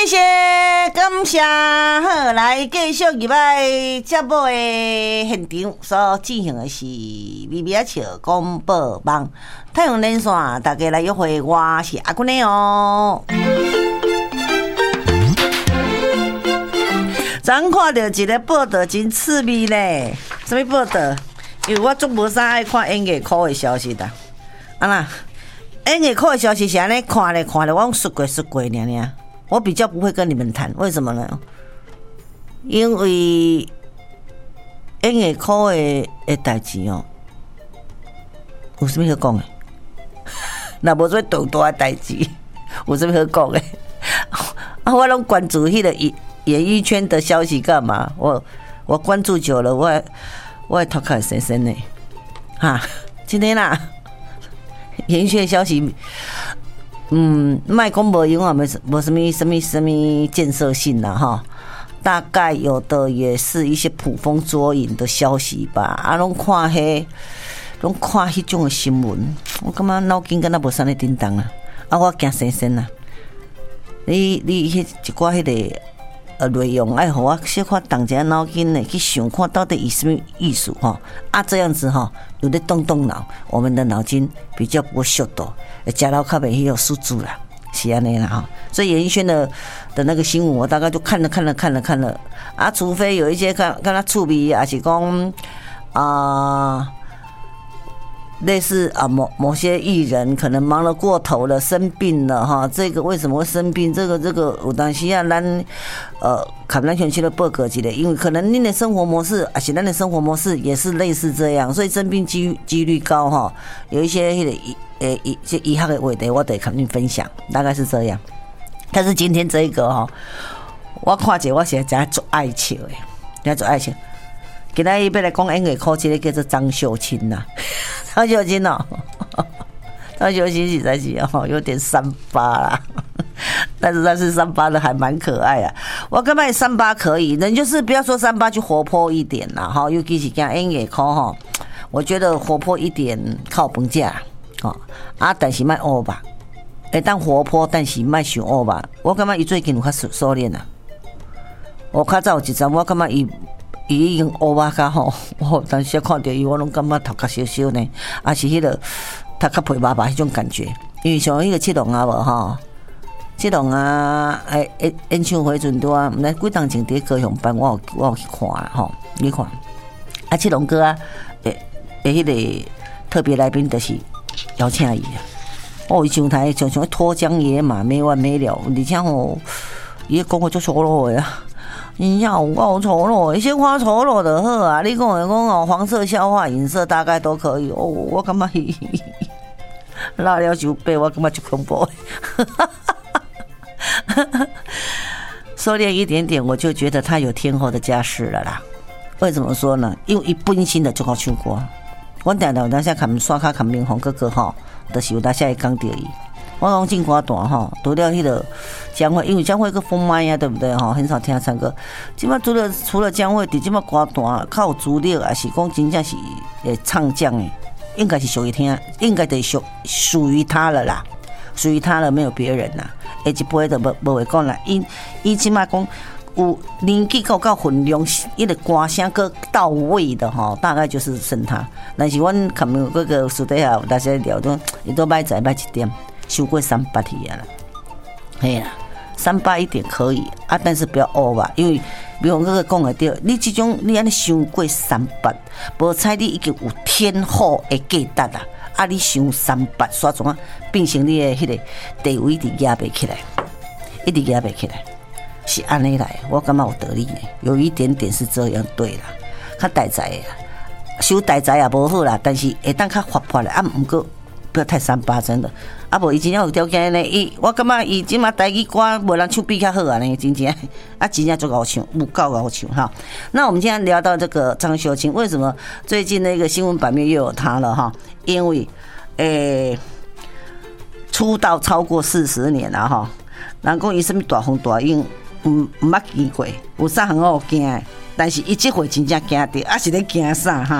谢谢，感谢。好，来继续入来节目的现场所进行的是微微笑广播网太阳连线，大家来约会，我是阿君的哦。昨看到一个报道真趣味咧，什么报道？因为我足无啥爱看演艺科的消息的，啊啦，演艺科的消息是安尼看咧，我用说过尔。我比较不会跟你们谈，为什么呢？因为演艺科的代志哦，有啥物好讲的？若无做重大的代志，有啥物好讲的？啊，我拢关注迄个演艺圈的消息干嘛？我关注久了，我会头壳深深的哈。今天啦，演艺圈的消息。卖讲无用啊，无什么建设性啦哈，大概有的也是一些捕风捉影的消息吧。啊，拢看迄种的新闻，我感觉脑筋敢若无啥咧叮当啊。啊，我惊生生啊！你迄一寡迄个内容，爱互我小可动一下脑筋呢，去想看到底以什么意思哈。啊，这样子哈，有咧动脑，我们的脑筋比较不会缩抖。食到较袂有输出啦，是安尼啦哈。所以演艺圈的那个新闻，我大概就看了啊，除非有一些看他趣味，还是讲类似某些艺人可能忙了过头了，生病了哈。这个为什么会生病？这个有当时啊，看咱全区的报告一下，因为可能恁的生活模式，还是咱的生活模式也是类似这样，所以生病几率高哈。有一些医学的话题，我得跟您分享，大概是这样。但是今天这一个哈，我看见我现在真做爱笑的，真做爱笑。今天要来讲演艺科，这个叫做张秀清呐，张秀清哦，张秀清实在是有点38啦，但是他是38的还蛮可爱啊。我感觉38可以，人就是不要说38就活泼一点啦哈，尤其是讲演艺科哈，我觉得活泼一点靠本价啊，但是卖乌吧，会当活泼，但是卖伤乌吧。我感觉伊最近有较收敛啊，我较早有一阵，我感觉伊已经乌吧较好，我当时看到伊，我拢感觉头壳小小呢，啊是迄个头壳皮巴巴迄种感觉。因为像迄个七龙啊无吼，七龙啊，演唱会阵拄啊，毋知几当前伫高雄班，我有去看啦吼，去看。啊，七龙哥啊，迄个特别来宾就是邀请伊啊。伊上台常常脱缰野马，没完没了，而且吼，伊讲话足粗鲁的啊。你像有够丑陋，一些花丑陋的好啊！你跟我讲黄色笑话、影色大概都可以哦。我感觉拉了就背，我感觉就恐怖。收敛一点点，我就觉得他有天后的家世了啦。为什么说呢？因为伊本身的就好唱歌。我定定当下看刷卡看明红哥哥吼，就是有当下会讲到伊。我讲进歌单吼，除了迄个江蕙，因为江蕙个封麦啊，对不对吼？很少听他唱歌。即摆除了江蕙，伫即摆歌单较有资料，还是讲真正是唱将诶，应该是属于听，应该得属于他了啦，属于他了，没有别人啦。一辈都无会讲啦，伊即摆讲有年纪够分量，伊个歌声够到位的吼，大概就是剩他。但是阮看有嗰个私底下有大家聊都，伊都歹在歹一点。修过38体啦，嘿啦，38一点可以啊，但是不要乌吧，因为比如个讲的对，你这种你安尼伤过38，无彩你已经有天后的价值啦，啊，你伤38煞种啊，变成你的迄个地位一直压不起来，一直压不起来，是安尼来，我感觉有道理呢，有一点点是这样对啦，较大在的啦，修大在也无好啦，但是会当较活泼啦，啊，毋过。不要太38，真的。啊，无伊真正有条件呢。我感觉伊即马台语歌无人唱比较好啊呢，真正啊，真正足好唱，有够好唱哈。那我们今天聊到这个张秀清，为什么最近那个新闻版面又有他了哈？因为出道超过40年了哈。人讲伊什么大风大影，毋捌见过，有啥很好惊的，但是伊这回真正惊到，啊是咧惊啥哈？